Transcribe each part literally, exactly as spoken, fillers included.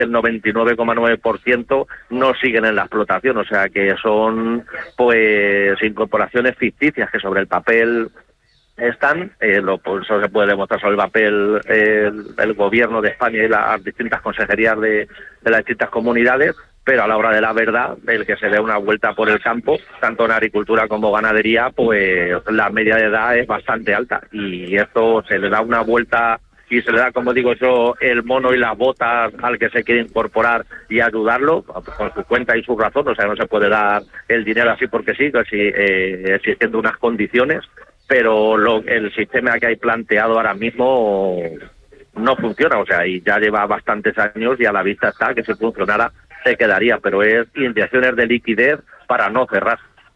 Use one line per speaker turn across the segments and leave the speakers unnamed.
el noventa y nueve coma nueve por ciento no siguen en la explotación, o sea que son pues incorporaciones ficticias que sobre el papel están, eh, lo, pues eso se puede demostrar sobre el papel eh, el, el gobierno de España y las distintas consejerías de, de las distintas comunidades, pero a la hora de la verdad, el que se dé una vuelta por el campo, tanto en agricultura como ganadería, pues la media de edad es bastante alta, y esto se le da una vuelta y se le da, como digo yo, el mono y las botas al que se quiere incorporar y ayudarlo con su cuenta y su razón. O sea, no se puede dar el dinero así porque sí, que sí, eh, existiendo unas condiciones, pero lo, el sistema que hay planteado ahora mismo no funciona, o sea, y ya lleva bastantes años y a la vista está que si funcionara se quedaría, pero es inyecciones de liquidez para no cerrar.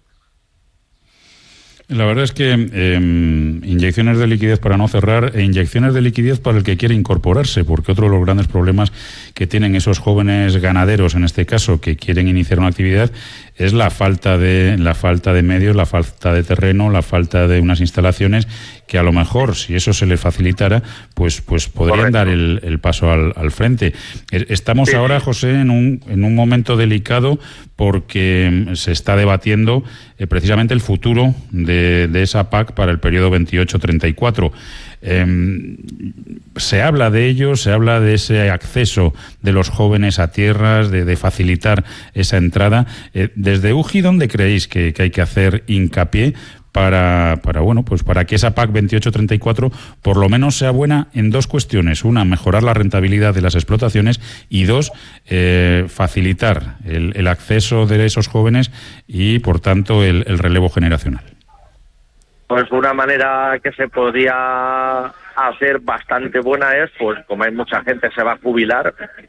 La verdad es que eh, inyecciones de liquidez para no cerrar e inyecciones de liquidez para el que quiere incorporarse, porque otro de los grandes problemas que tienen esos jóvenes ganaderos, en este caso, que quieren iniciar una actividad, es la falta de la falta de medios, la falta de terreno, la falta de unas instalaciones que a lo mejor, si eso se les facilitara, pues pues podrían Correcto. dar el, el paso al, al frente. Estamos sí. ahora, José, en un, en un momento delicado porque se está debatiendo eh, precisamente el futuro de, de esa P A C para el periodo veintiocho treinta y cuatro. Eh, se habla de ello, se habla de ese acceso de los jóvenes a tierras, de, de facilitar esa entrada. Eh, desde U G I, ¿dónde creéis que, que hay que hacer hincapié para, para bueno, pues para que esa P A C veintiocho treinta y cuatro por lo menos sea buena en dos cuestiones? Una, mejorar la rentabilidad de las explotaciones, y dos, eh, facilitar el, el acceso de esos jóvenes y, por tanto, el, el relevo generacional.
Pues una manera que se podría hacer bastante buena es, pues como hay mucha gente que se va a jubilar,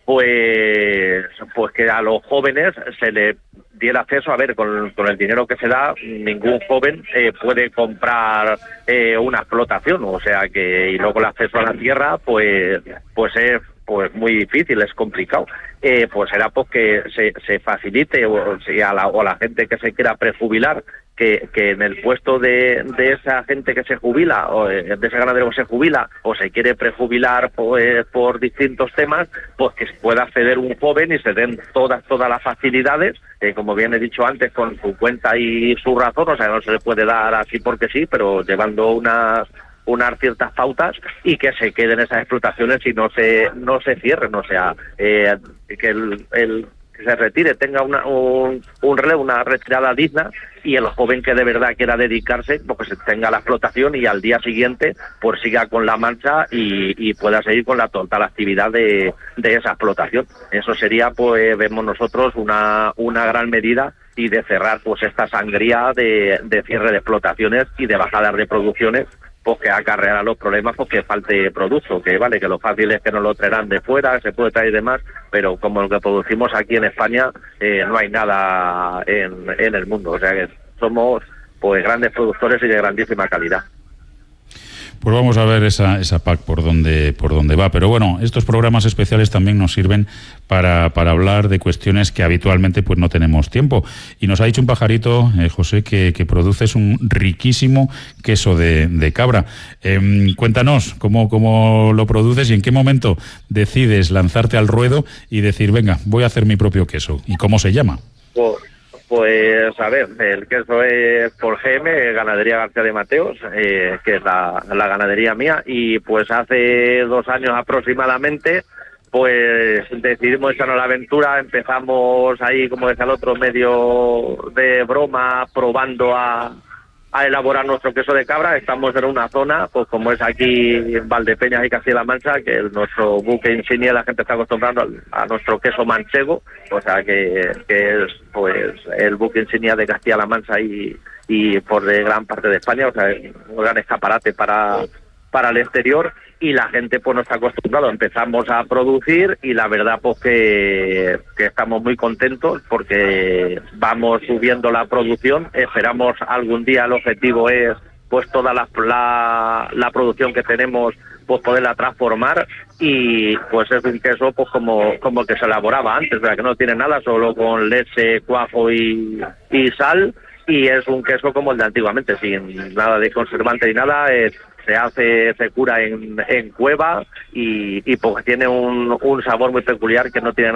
pues pues que a los jóvenes se le diera acceso. A ver, con, con el dinero que se da, ningún joven eh, puede comprar eh, una explotación, o sea que, y luego el acceso a la tierra, pues pues es pues muy difícil, es complicado. Eh, pues será pues que se, se facilite, o, si a la, o a la gente que se quiera prejubilar, que, que en el puesto de, de esa gente que se jubila, o de ese ganadero que se jubila, o se quiere prejubilar pues, por distintos temas, pues que pueda acceder un joven y se den todas todas las facilidades, eh, como bien he dicho antes, con su cuenta y su razón. O sea, no se le puede dar así porque sí, pero llevando unas unas ciertas pautas, y que se queden esas explotaciones y no se no se cierren, o sea, eh, que el, el que se retire tenga una, un, un relevo, una retirada digna, y el joven que de verdad quiera dedicarse, pues que tenga la explotación y al día siguiente pues siga con la marcha y, y pueda seguir con la total actividad de, de esa explotación. Eso sería, pues vemos nosotros, una, una gran medida, y de cerrar pues esta sangría de, de cierre de explotaciones y de bajadas de producciones, pues que acarreará los problemas, pues que falte producto, que vale, que lo fácil es que nos lo traerán de fuera, se puede traer y demás, pero como lo que producimos aquí en España, eh, no hay nada en, en el mundo, o sea que somos pues grandes productores y de grandísima calidad.
Pues vamos a ver esa, esa P A C por dónde, por dónde va. Pero bueno, estos programas especiales también nos sirven para, para hablar de cuestiones que habitualmente pues no tenemos tiempo. Y nos ha dicho un pajarito, eh, José, que, que produces un riquísimo queso de, de cabra. Eh, cuéntanos cómo, cómo lo produces y en qué momento decides lanzarte al ruedo y decir, venga, voy a hacer mi propio queso. ¿Y cómo se llama?
Pues, Pues a ver, el queso es por G M, Ganadería García de Mateos, eh, que es la, la ganadería mía, y pues hace dos años aproximadamente pues decidimos echarnos a la aventura. Empezamos ahí, como decía el otro, medio de broma, probando a, a elaborar nuestro queso de cabra. Estamos en una zona, pues como es aquí en Valdepeñas y Castilla-La Mancha, que es nuestro buque insignia, la gente está acostumbrando a, a nuestro queso manchego, o sea que, que es pues el buque insignia de Castilla-La Mancha y, y por de gran parte de España, o sea, es un gran escaparate para, para el exterior, y la gente pues no está acostumbrada. Empezamos a producir y la verdad pues que, que estamos muy contentos porque vamos subiendo la producción. Esperamos algún día, el objetivo es pues toda la, la, la producción que tenemos pues poderla transformar, y pues es un queso pues como, como el que se elaboraba antes, o sea que no tiene nada, solo con leche, cuajo y, y sal, y es un queso como el de antiguamente, sin nada de conservante ni nada. Eh, se hace, se cura en, en cueva y, y pues tiene un, un sabor muy peculiar que no tiene